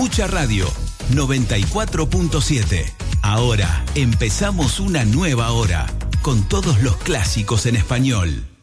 Mucha Radio 94.7. Ahora empezamos una nueva hora con todos los clásicos en español.